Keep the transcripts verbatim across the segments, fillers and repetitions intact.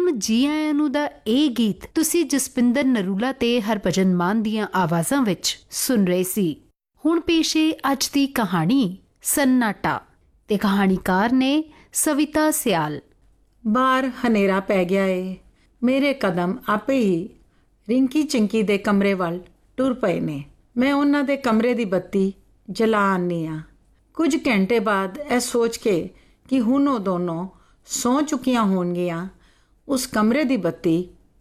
Film ਜੀ ਆਇਆਂ ਨੂੰ ਦਾ ਇਹ ਗੀਤ ਤੁਸੀਂ ਜਸਪਿੰਦਰ ਨਰੂਲਾ ਤੇ ਹਰਭਜਨ ਮਾਨ ਦੀਆਂ ਆਵਾਜ਼ਾਂ ਵਿੱਚ ਸੁਣ ਰਹੇ ਸੀ। ਹੁਣ ਪੇਸ਼ ਹੈ ਅੱਜ ਦੀ ਕਹਾਣੀ ਸੰਨਾਟਾ ਤੇ ਕਹਾਣੀਕਾਰ ਨੇ ਸਵਿਤਾ ਸਿਆਲ। ਬਾਹਰ ਹਨੇਰਾ ਪੈ ਗਿਆ ਏ। ਮੇਰੇ ਕਦਮ ਆਪੇ ਹੀ ਰਿੰਕੀ ਚਿੰਕੀ ਦੇ ਕਮਰੇ ਵੱਲ ਟੁਰ ਪਏ ਨੇ। ਮੈਂ ਉਹਨਾਂ ਦੇ ਕਮਰੇ ਦੀ ਬੱਤੀ ਜਲਾ ਆਨੀ ਆ। ਕੁਝ ਘੰਟੇ ਬਾਅਦ ਇਹ ਸੋਚ ਕੇ ਕਿ ਹੁਣ ਉਹ ਦੋਨੋਂ ਸੌਂ ਚੁੱਕੀਆਂ ਹੋਣਗੀਆਂ, ਉਸ ਕਮਰੇ ਦੀ ਬੱਤੀ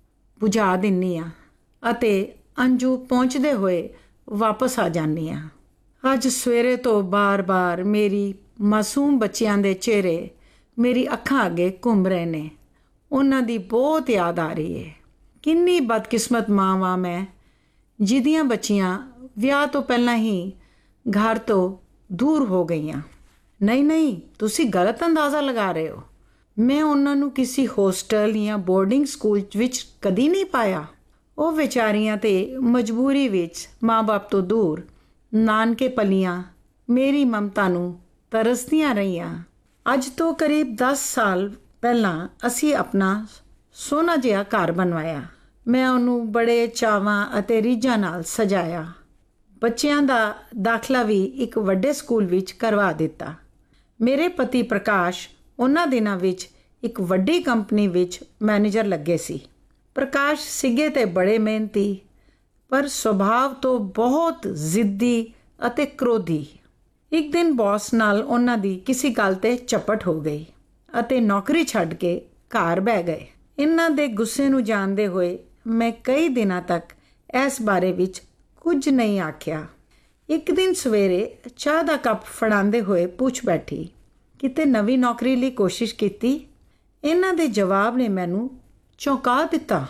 ਬੁਝਾ ਦਿੰਨੀ ਆ ਅਤੇ ਅੰਜੂ ਪਹੁੰਚਦੇ ਹੋਏ ਵਾਪਸ ਆ ਜਾਂਦੀ ਆ। ਅੱਜ ਸਵੇਰੇ ਤੋਂ ਬਾਰ-ਬਾਰ ਮੇਰੀ ਮਾਸੂਮ ਬੱਚਿਆਂ ਦੇ ਚਿਹਰੇ ਮੇਰੀ ਅੱਖਾਂ ਅੱਗੇ ਘੁੰਮ ਰਹੇ ਨੇ। ਉਹਨਾਂ ਦੀ ਬਹੁਤ ਯਾਦ ਆ ਰਹੀ ਹੈ। ਕਿੰਨੀ ਬਦਕਿਸਮਤ ਮਾਂ ਵਾਂ ਮੈਂ, ਜਿਹਦੀਆਂ ਬੱਚੀਆਂ ਵਿਆਹ ਤੋਂ ਪਹਿਲਾਂ ਹੀ ਘਰ ਤੋਂ ਦੂਰ ਹੋ ਗਈਆਂ। ਨਹੀਂ ਨਹੀਂ, ਤੁਸੀਂ ਗਲਤ ਅੰਦਾਜ਼ਾ ਲਗਾ ਰਹੇ ਹੋ। ਮੈਂ ਉਹਨਾਂ ਨੂੰ ਕਿਸੇ ਹੋਸਟਲ ਜਾਂ ਬੋਰਡਿੰਗ ਸਕੂਲ ਵਿੱਚ ਕਦੀ ਨਹੀਂ ਪਾਇਆ। ਉਹ ਵਿਚਾਰੀਆਂ ਤੇ ਮਜਬੂਰੀ ਵਿੱਚ ਮਾਂ-ਬਾਪ ਤੋਂ ਦੂਰ ਨਾਨਕੇ ਪਲੀਆਂ ਮੇਰੀ ਮਮਤਾ ਨੂੰ ਤਰਸਦੀਆਂ ਰਹੀਆਂ। ਅੱਜ ਤੋਂ ਕਰੀਬ ਦਸ ਸਾਲ ਪਹਿਲਾਂ ਅਸੀਂ ਆਪਣਾ ਸੋਹਣਾ ਜਿਹਾ ਘਰ ਬਣਵਾਇਆ। ਮੈਂ ਉਹਨੂੰ ਬੜੇ ਚਾਵਾਂ ਅਤੇ ਰੀਝਾਂ ਨਾਲ ਸਜਾਇਆ। ਬੱਚਿਆਂ ਦਾ ਦਾਖਲਾ ਵੀ ਇੱਕ ਵੱਡੇ ਸਕੂਲ ਵਿੱਚ ਕਰਵਾ ਦਿੱਤਾ। ਮੇਰੇ ਪਤੀ ਪ੍ਰਕਾਸ਼ ਉਹਨਾਂ ਦਿਨਾਂ ਵਿੱਚ ਇੱਕ ਵੱਡੀ ਕੰਪਨੀ ਵਿੱਚ ਮੈਨੇਜਰ ਲੱਗੇ ਸੀ। ਪ੍ਰਕਾਸ਼ ਸਿੱਗੇ ਤੇ ਬੜੇ ਮਿਹਨਤੀ, ਪਰ ਸੁਭਾਅ ਤੋਂ ਬਹੁਤ ਜ਼ਿੱਦੀ ਅਤੇ ਕ੍ਰੋਧੀ। ਇੱਕ ਦਿਨ ਬੌਸ ਨਾਲ ਉਹਨਾਂ ਦੀ ਕਿਸੇ ਗੱਲ ਤੇ ਝਪਟ ਹੋ ਗਈ ਅਤੇ ਨੌਕਰੀ ਛੱਡ ਕੇ ਘਰ ਬਹਿ ਗਏ। ਇਹਨਾਂ ਦੇ ਗੁੱਸੇ ਨੂੰ ਜਾਣਦੇ ਹੋਏ ਮੈਂ ਕਈ ਦਿਨਾਂ ਤੱਕ ਇਸ ਬਾਰੇ ਵਿੱਚ ਕੁਝ ਨਹੀਂ ਆਖਿਆ। ਇੱਕ ਦਿਨ ਸਵੇਰੇ ਚਾਹ ਦਾ ਕੱਪ ਫੜਾਉਂਦੇ ਹੋਏ ਪੁੱਛ ਬੈਠੀ, ਕਿਤੇ ਨਵੀਂ ਨੌਕਰੀ ਲਈ ਕੋਸ਼ਿਸ਼ ਕੀਤੀ? ਇਹਨਾਂ ਦੇ ਜਵਾਬ ਨੇ ਮੈਨੂੰ ਚੌਂਕਾ ਦਿੱਤਾ।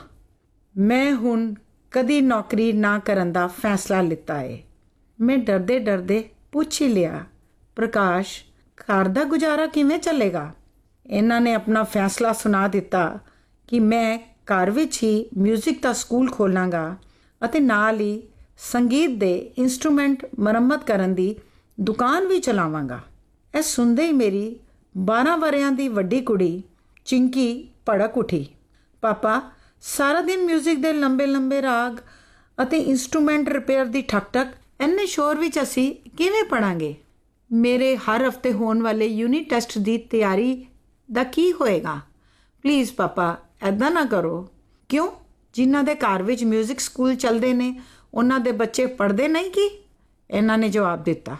ਮੈਂ ਹੁਣ ਕਦੀ ਨੌਕਰੀ ਨਾ ਕਰਨ ਦਾ ਫੈਸਲਾ ਲਿੱਤਾ ਏ। ਮੈਂ ਡਰਦੇ ਡਰਦੇ ਪੁੱਛ ਹੀ ਲਿਆ, ਪ੍ਰਕਾਸ਼, ਘਰ ਦਾ ਗੁਜ਼ਾਰਾ ਕਿਵੇਂ ਚੱਲੇਗਾ? ਇਹਨਾਂ ਨੇ ਆਪਣਾ ਫੈਸਲਾ ਸੁਣਾ ਦਿੱਤਾ ਕਿ ਮੈਂ ਘਰ ਵਿੱਚ ਹੀ ਮਿਊਜ਼ਿਕ ਦਾ ਸਕੂਲ ਖੋਲ੍ਹਾਂਗਾ ਅਤੇ ਨਾਲ ਹੀ ਸੰਗੀਤ ਦੇ ਇੰਸਟਰੂਮੈਂਟ ਮੁਰੰਮਤ ਕਰਨ ਦੀ ਦੁਕਾਨ ਵੀ ਚਲਾਵਾਂਗਾ। ਇਹ ਸੁਣਦੇ ਹੀ ਮੇਰੀ ਬਾਰਾਂ ਵਰ੍ਹਿਆਂ ਦੀ ਵੱਡੀ ਕੁੜੀ ਚਿੰਕੀ ਭੜਕ ਉੱਠੀ। ਪਾਪਾ, ਸਾਰਾ ਦਿਨ ਮਿਊਜ਼ਿਕ ਦੇ ਲੰਬੇ ਲੰਬੇ ਰਾਗ ਅਤੇ ਇੰਸਟਰੂਮੈਂਟ ਰਿਪੇਅਰ ਦੀ ਠਕ-ਠਕ, ਇੰਨੇ ਸ਼ੋਰ ਵਿੱਚ ਅਸੀਂ ਕਿਵੇਂ ਪੜ੍ਹਾਂਗੇ? ਮੇਰੇ ਹਰ ਹਫ਼ਤੇ ਹੋਣ ਵਾਲੇ ਯੂਨਿਟ ਟੈਸਟ ਦੀ ਤਿਆਰੀ ਦਾ ਕੀ ਹੋਏਗਾ? ਪਲੀਜ਼ ਪਾਪਾ, ਐਦਾਂ ਨਾ ਕਰੋ। ਕਿਉਂ? ਜਿਨ੍ਹਾਂ ਦੇ ਘਰ ਵਿੱਚ ਮਿਊਜ਼ਿਕ ਸਕੂਲ ਚੱਲਦੇ ਨੇ ਉਹਨਾਂ ਦੇ ਬੱਚੇ ਪੜ੍ਹਦੇ ਨਹੀਂ ਕੀ? ਇਹਨਾਂ ਨੇ ਜਵਾਬ ਦਿੱਤਾ।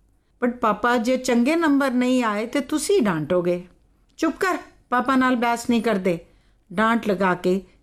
ਬਟ ਪਾਪਾ, ਜੇ ਚੰਗੇ ਨੰਬਰ ਨਹੀਂ ਆਏ ਤਾਂ ਤੁਸੀਂ ਡਾਂਟੋਗੇ। ਚੁੱਪ ਕਰ, ਪਾਪਾ ਨਾਲ ਬਹਿਸ ਨਹੀਂ ਕਰਦੇ। ਡਾਂਟ ਲਗਾ ਕੇ